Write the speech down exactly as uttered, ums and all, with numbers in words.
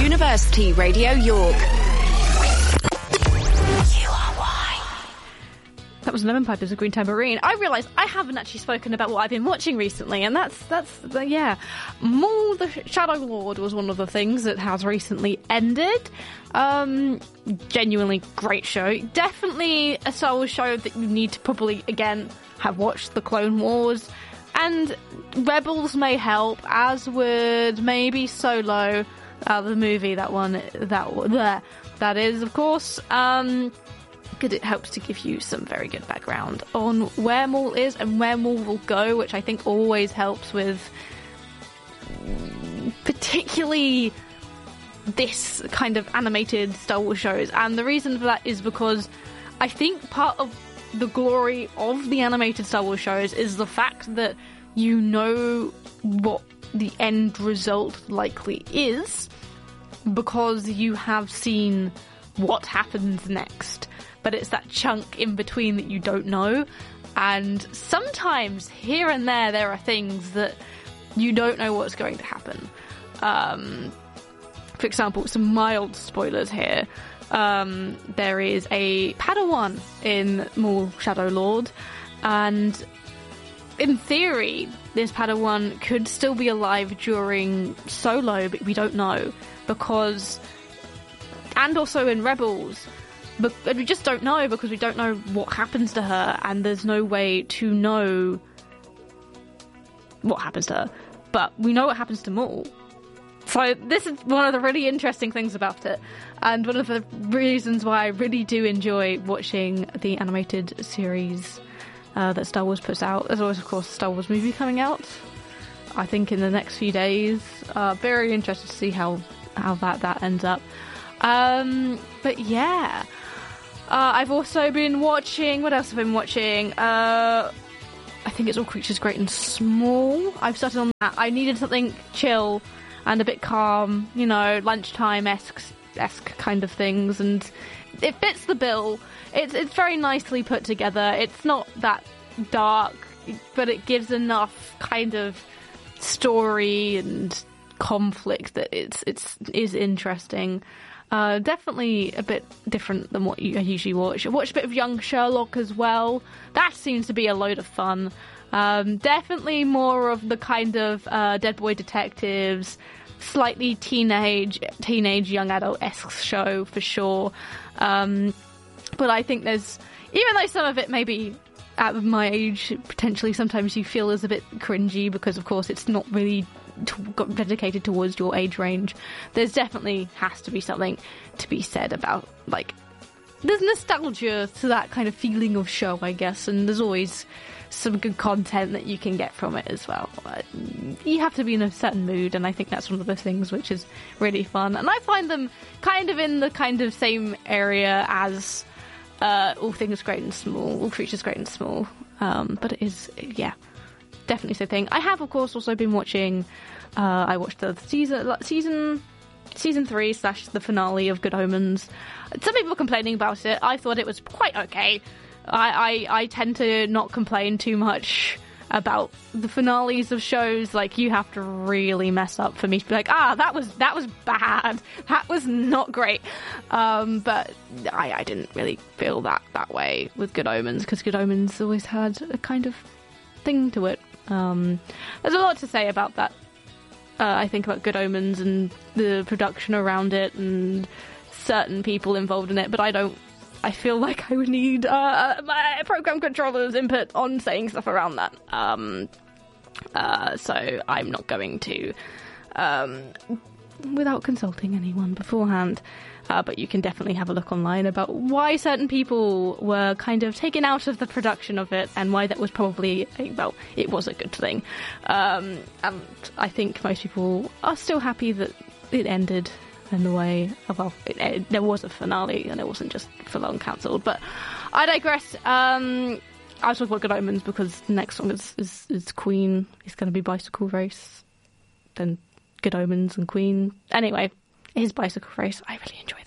University Radio York. That was Lemon Pipers of Green Tambourine. I realised I haven't actually spoken about what I've been watching recently, and that's, that's uh, yeah. Maul the Shadow Lord was one of the things that has recently ended. Um, genuinely great show. Definitely a Star Wars show that you need to probably, again, have watched the Clone Wars. And Rebels may help, as would maybe Solo, uh, the movie, that one, that, there. That is, of course, um... because it helps to give you some very good background on where Maul is and where Maul will go, which I think always helps with particularly this kind of animated Star Wars shows. And the reason for that is because I think part of the glory of the animated Star Wars shows is the fact that you know what the end result likely is because you have seen what happens next. But it's that chunk in between that you don't know. And sometimes, here and there, there are things that you don't know what's going to happen. Um, for example, some mild spoilers here. Um, there is a Padawan in Maul Shadow Lord. And in theory, this Padawan could still be alive during Solo, but we don't know. Because... And also in Rebels... But we just don't know because we don't know what happens to her, and there's no way to know what happens to her. But we know what happens to Maul. So this is one of the really interesting things about it, and one of the reasons why I really do enjoy watching the animated series uh, that Star Wars puts out. There's always, of course, a Star Wars movie coming out, I think, in the next few days. Uh, very interested to see how, how that, that ends up. Um, but yeah... Uh, I've also been watching... What else have I been watching? Uh, I think it's All Creatures Great and Small. I've started on that. I needed something chill and a bit calm, you know, lunchtime-esque esque kind of things, and it fits the bill. It's, it's very nicely put together. It's not that dark, but it gives enough kind of story and conflict that it's, it's is interesting. Uh, definitely a bit different than what you usually watch. I watched a bit of Young Sherlock as well. That seems to be a load of fun. Um, definitely more of the kind of uh, Dead Boy Detectives, slightly teenage, teenage young adult-esque show for sure. Um, but I think there's, even though some of it may be at my age, potentially sometimes you feel is a bit cringy because, of course, it's not really got dedicated towards your age range. There's definitely has to be something to be said about, like, there's nostalgia to that kind of feeling of show, I guess, and there's always some good content that you can get from it as well. But you have to be in a certain mood, and I think that's one of the things which is really fun. And I find them kind of in the kind of same area as uh, All Things Great and Small, All Creatures Great and Small. Um, but it is, yeah, definitely the thing. I have, of course, also been watching. Uh, I watched the season, season, season three slash the finale of Good Omens. Some people were complaining about it. I thought it was quite okay. I, I, I tend to not complain too much about the finales of shows. Like, you have to really mess up for me to be like, ah, that was that was bad. That was not great. Um, but I, I didn't really feel that that way with Good Omens because Good Omens always had a kind of thing to it. Um, there's a lot to say about that. Uh, I think about Good Omens and the production around it and certain people involved in it, but I don't. I feel like I would need uh, my program controller's input on saying stuff around that. Um, uh, so I'm not going to, um, without consulting anyone beforehand. Uh, but you can definitely have a look online about why certain people were kind of taken out of the production of it and why that was probably, a, well, it was a good thing. Um, and I think most people are still happy that it ended in the way, well, it, it, there was a finale and it wasn't just for long cancelled. But I digress. Um, I was talking about Good Omens because the next song is, is, is Queen. It's going to be Bicycle Race. Then Good Omens and Queen. Anyway, his Bicycle Race, I really enjoyed